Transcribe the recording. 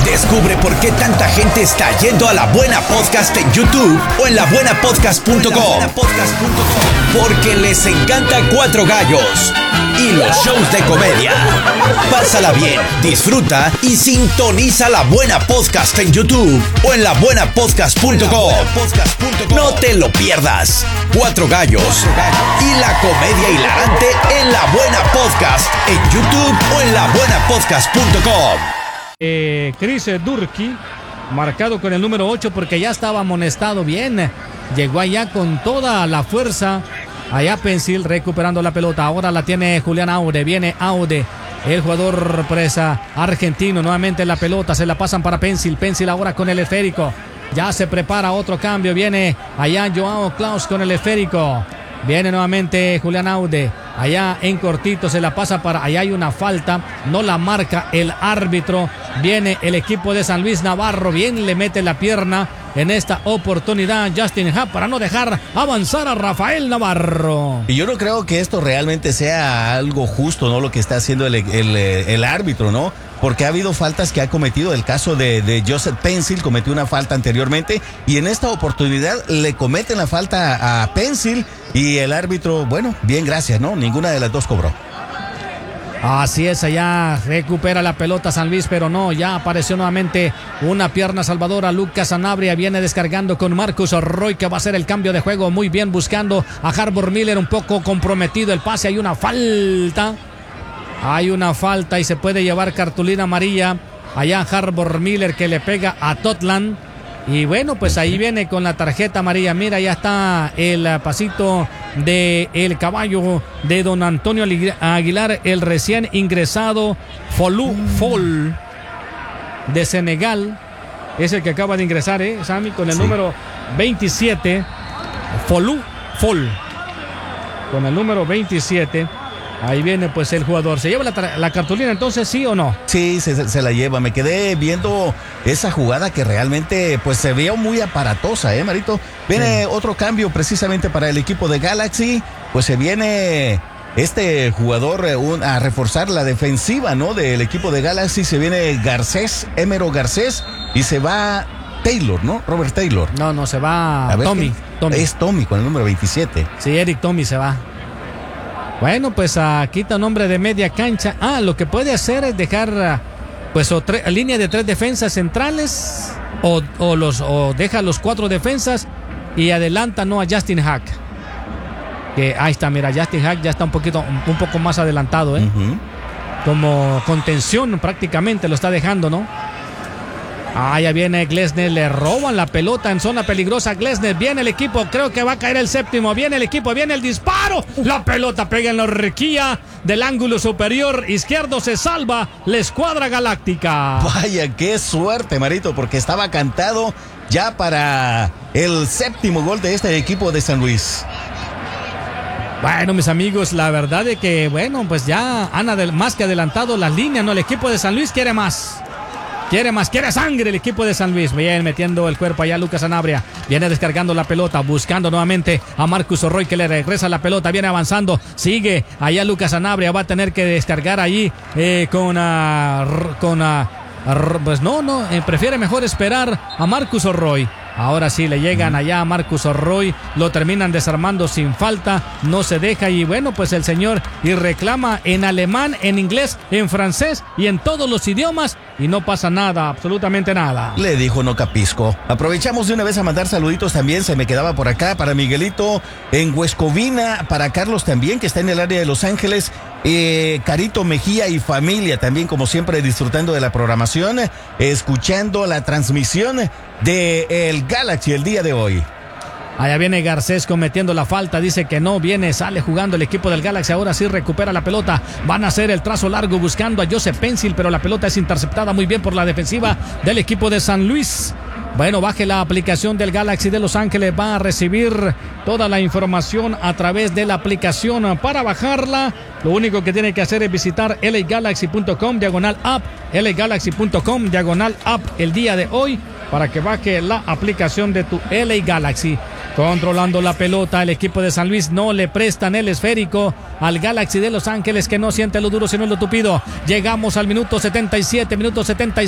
Descubre por qué tanta gente está yendo a La Buena Podcast en YouTube o en labuenapodcast.com. Porque les encanta Cuatro Gallos y los shows de comedia. Pásala bien, disfruta y sintoniza La Buena Podcast en YouTube o en labuenapodcast.com. No te lo pierdas. Cuatro Gallos y la comedia hilarante en La Buena Podcast en YouTube o en labuenapodcast.com. Chris Durkee, marcado con el número 8 porque ya estaba amonestado bien. Llegó allá con toda la fuerza. Allá Pencil recuperando la pelota. Ahora la tiene Julián Aude. Viene Aude, el jugador presa argentino. Nuevamente la pelota. Se la pasan para Pencil. Pencil ahora con el esférico. Ya se prepara otro cambio. Viene allá Joao Klaus con el esférico. Viene nuevamente Julián Aude. Allá en cortito se la pasa para... Allá hay una falta. No la marca el árbitro. Viene el equipo de San Luis. Navarro bien le mete la pierna en esta oportunidad Justin Happ para no dejar avanzar a Rafael Navarro. Y yo no creo que esto realmente sea algo justo, ¿no? Lo que está haciendo el árbitro, ¿no? Porque ha habido faltas que ha cometido. El caso de Joseph Pencil cometió una falta anteriormente y en esta oportunidad le cometen la falta a Pencil y el árbitro, bueno, bien, gracias, ¿no? Ninguna de las dos cobró. Así es, allá recupera la pelota San Luis, pero no, ya apareció nuevamente una pierna salvadora. Lucas Sanabria viene descargando con Marcus Roy, que va a hacer el cambio de juego muy bien, buscando a Harbour Miller, un poco comprometido el pase. Hay una falta y se puede llevar cartulina amarilla allá Harbour Miller, que le pega a Totland. Y bueno, pues ahí viene con la tarjeta amarilla. Mira, ya está el pasito de el caballo de don Antonio Aguilar, el recién ingresado Fall de Senegal. Es el que acaba de ingresar, Sammy, con el número 27. Fall con el número 27. Ahí viene pues el jugador. ¿Se lleva la cartulina entonces, sí o no? Sí, se la lleva. Me quedé viendo esa jugada que realmente pues se veía muy aparatosa, Marito. Viene otro cambio precisamente para el equipo de Galaxy. Pues se viene este jugador a reforzar la defensiva, ¿no? Del equipo de Galaxy. Se viene Emero Garcés y se va Taylor, ¿no? Robert Taylor. No, se va Tommy. Es Tommy con el número 27. Sí, Eric Tommy se va. Bueno, pues quita nombre de media cancha. Lo que puede hacer es dejar pues línea de 3 defensas centrales o deja los 4 defensas y adelanta a Justin Hack. Que ahí está, mira, Justin Hack ya está un poco más adelantado, como contención prácticamente lo está dejando, ¿no? Ya viene Glesner, le roban la pelota en zona peligrosa. Glesner, viene el equipo, creo que va a caer el séptimo. Viene el equipo, viene el disparo. La pelota pega en la horquilla del ángulo superior izquierdo. Se salva la escuadra galáctica. Vaya, qué suerte, Marito, porque estaba cantado ya para el séptimo gol de este equipo de San Luis. Bueno, mis amigos, la verdad es que, bueno, pues ya han más que adelantado las líneas, ¿no? El equipo de San Luis quiere más. Quiere sangre el equipo de San Luis. Bien, metiendo el cuerpo allá Lucas Sanabria. Viene descargando la pelota, buscando nuevamente a Marcus Roy, que le regresa la pelota. Viene avanzando, sigue allá Lucas Sanabria. Va a tener que descargar allí prefiere mejor esperar a Marcus Roy. Ahora sí le llegan allá a Marcus Roy, lo terminan desarmando sin falta, no se deja y bueno, pues el señor y reclama en alemán, en inglés, en francés y en todos los idiomas y no pasa nada, absolutamente nada. Le dijo no capisco. Aprovechamos de una vez a mandar saluditos también, se me quedaba por acá, para Miguelito en Huescovina, para Carlos también, que está en el área de Los Ángeles, Carito Mejía y familia también, como siempre, disfrutando de la programación, escuchando la transmisión de el Galaxy el día de hoy. Allá viene Garcés cometiendo la falta, dice que no, sale jugando el equipo del Galaxy, ahora sí recupera la pelota, van a hacer el trazo largo buscando a Joseph Pencil, pero la pelota es interceptada muy bien por la defensiva del equipo de San Luis. Bueno, baje la aplicación del Galaxy de Los Ángeles, va a recibir toda la información a través de la aplicación. Para bajarla, lo único que tiene que hacer es visitar lagalaxy.com/app, lagalaxy.com/app el día de hoy, para que baje la aplicación de tu LA Galaxy. Controlando la pelota, el equipo de San Luis no le prestan el esférico al Galaxy de Los Ángeles, que no siente lo duro sino lo tupido. Llegamos al minuto 77,